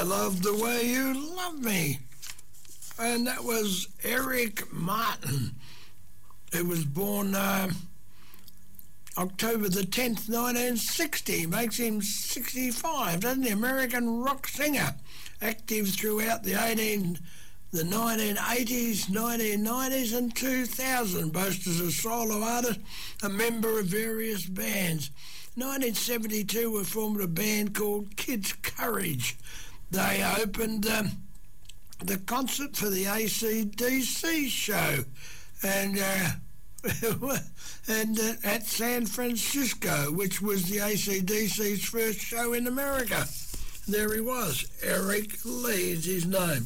Love the Way You Love Me. And that was Eric Martin, who was born October the 10th, 1960. Makes him 65, doesn't he? American rock singer, active throughout the 1980s, 1990s and 2000, both as a solo artist, a member of various bands. 1972 we formed a band called Kids Courage. They opened the concert for the AC/DC show and at San Francisco, which was the AC/DC's first show in America. There he was, Eric Lee is his name.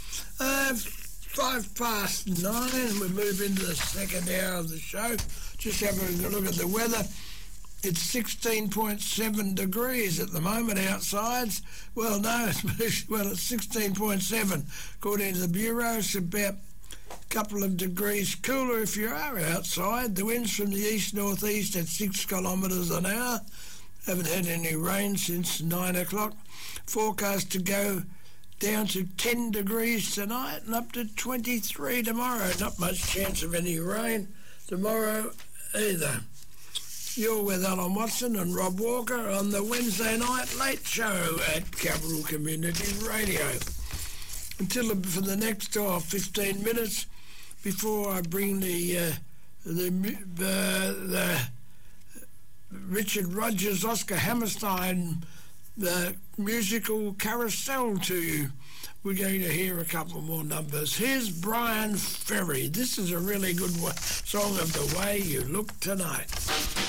9:05, we move into the second hour of the show. Just having a look at the weather. It's 16.7 degrees at the moment outside. Well, no, it's 16.7. According to the Bureau, it's about a couple of degrees cooler if you are outside. The wind's from the east-northeast at 6 kilometres an hour. Haven't had any rain since 9 o'clock. Forecast to go down to 10 degrees tonight and up to 23 tomorrow. Not much chance of any rain tomorrow either. You're with Alan Watson and Rob Walker on the Wednesday Night Late Show at Capital Community Radio. For the next 15 minutes before I bring the Richard Rodgers, Oscar Hammerstein, the musical carousel to you. We're going to hear a couple more numbers. Here's Brian Ferry. This is a really good song of The Way You Look Tonight.